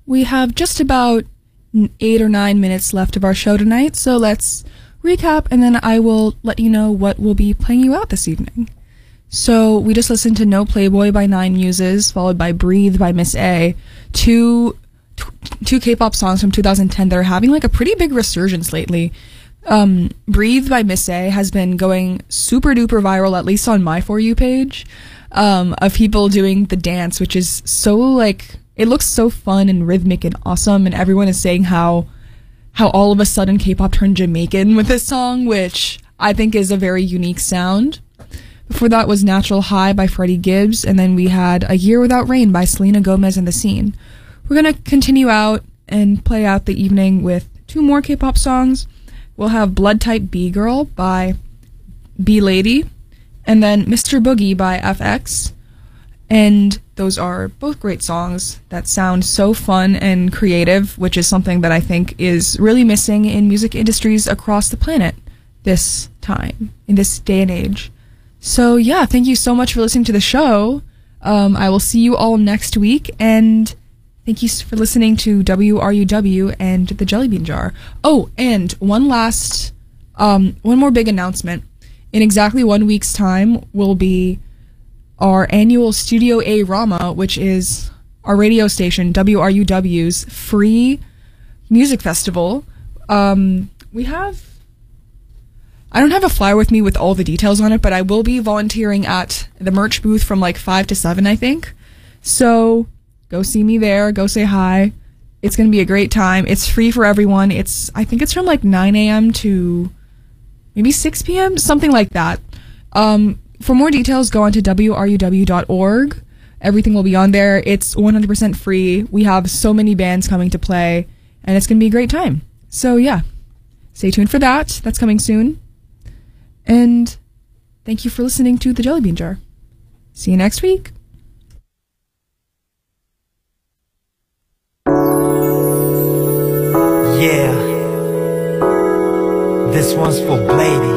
we have just about 8 or 9 minutes left of our show tonight, so let's recap and then I will let you know what will be playing you out this evening. So we just listened to No Playboy by Nine Muses, followed by Breathe by Miss A, two K-pop songs from 2010 that are having like a pretty big resurgence lately. Breathe by Miss A has been going super duper viral, at least on my For You page, of people doing the dance, which is so like, it looks so fun and rhythmic and awesome, and everyone is saying how all of a sudden K-pop turned Jamaican with this song, which I think is a very unique sound. Before that was Natural High by Freddie Gibbs, and then we had A Year Without Rain by Selena Gomez and The Scene. We're going to continue out and play out the evening with two more K-pop songs. We'll have Blood Type B Girl by B Lady, and then Mr. Boogie by FX. And those are both great songs that sound so fun and creative, which is something that I think is really missing in music industries across the planet this time, in this day and age. So yeah, thank you so much for listening to the show. I will see you all next week, and thank you for listening to WRUW and the Jelly Bean Jar. Oh, and one more big announcement. In exactly 1 week's time will be our annual Studio A Rama, which is our radio station, WRUW's free music festival. I don't have a flyer with me with all the details on it, but I will be volunteering at the merch booth from like 5 to 7, I think. So go see me there, go say hi. It's going to be a great time. It's free for everyone. I think it's from like 9 a.m. to maybe 6 p.m., something like that. For more details, go on to WRUW.org. Everything will be on there. It's 100% free. We have so many bands coming to play, and it's going to be a great time. So yeah, stay tuned for that. That's coming soon. And thank you for listening to The Jelly Bean Jar. See you next week. Yeah, this one's for Blady.